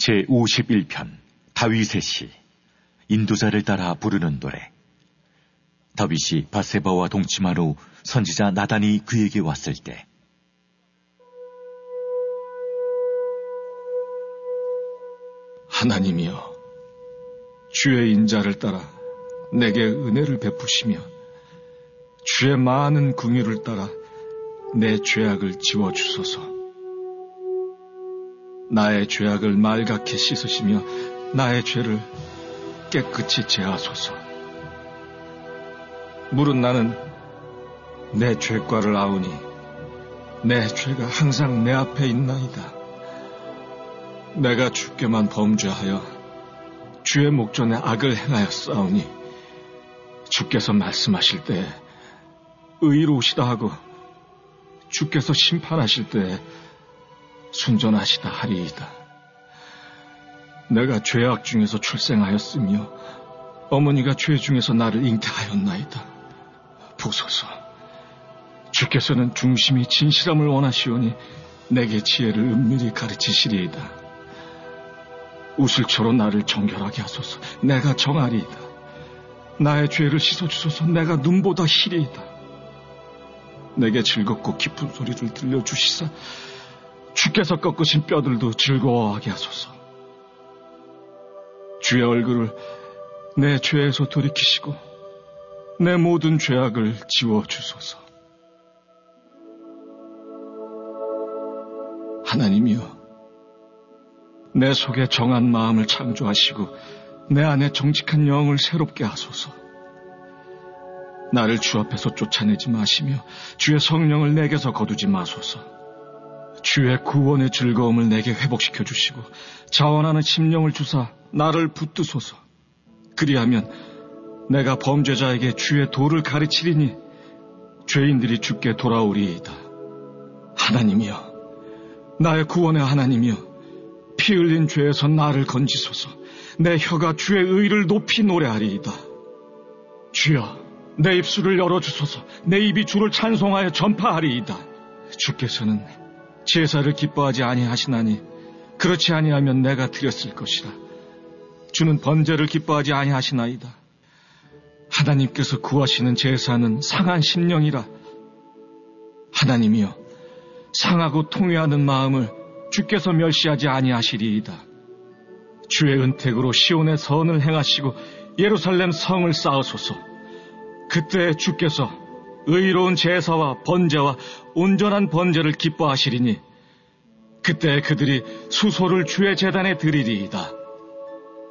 제51편 다윗의 시. 인도자를 따라 부르는 노래. 다윗이 밧세바와 동침한 후 선지자 나단이 그에게 왔을 때, 하나님이여, 주의 인자를 따라 내게 은혜를 베푸시며 주의 많은 긍휼을 따라 내 죄악을 지워주소서. 나의 죄악을 말갛게 씻으시며 나의 죄를 깨끗이 제하소서. 물은 나는 내 죄과를 아우니 내 죄가 항상 내 앞에 있나이다. 내가 주께만 범죄하여 주의 목전에 악을 행하였사오니 주께서 말씀하실 때에 의로우시다 하고 주께서 심판하실 때에 순전하시다 하리이다. 내가 죄악 중에서 출생하였으며 어머니가 죄 중에서 나를 잉태하였나이다. 보소서, 주께서는 중심이 진실함을 원하시오니 내게 지혜를 은밀히 가르치시리이다. 우슬초로 나를 정결하게 하소서. 내가 정하리이다. 나의 죄를 씻어주소서. 내가 눈보다 희리이다. 내게 즐겁고 기쁜 소리를 들려주시사 주께서 꺾으신 뼈들도 즐거워하게 하소서. 주의 얼굴을 내 죄에서 돌이키시고 내 모든 죄악을 지워주소서. 하나님이여, 내 속에 정한 마음을 창조하시고 내 안에 정직한 영을 새롭게 하소서. 나를 주 앞에서 쫓아내지 마시며 주의 성령을 내게서 거두지 마소서. 주의 구원의 즐거움을 내게 회복시켜 주시고 자원하는 심령을 주사 나를 붙드소서. 그리하면 내가 범죄자에게 주의 도를 가르치리니 죄인들이 주께 돌아오리이다. 하나님이여, 나의 구원의 하나님이여, 피 흘린 죄에서 나를 건지소서. 내 혀가 주의 의를 높이 노래하리이다. 주여, 내 입술을 열어주소서. 내 입이 주를 찬송하여 전파하리이다. 주께서는 제사를 기뻐하지 아니하시나니 그렇지 아니하면 내가 드렸을 것이라. 주는 번제를 기뻐하지 아니하시나이다. 하나님께서 구하시는 제사는 상한 심령이라. 하나님이여, 상하고 통회하는 마음을 주께서 멸시하지 아니하시리이다. 주의 은택으로 시온의 선을 행하시고 예루살렘 성을 쌓으소서. 그때 주께서 의로운 제사와 번제와 온전한 번제를 기뻐하시리니 그때 그들이 수소를 주의 제단에 드리리이다.